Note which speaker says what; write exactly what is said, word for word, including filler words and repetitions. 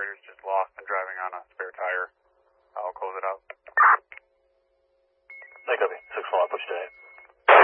Speaker 1: operator's just lost and driving on a spare tire. I'll close it out.
Speaker 2: I copy. six one, push to eight.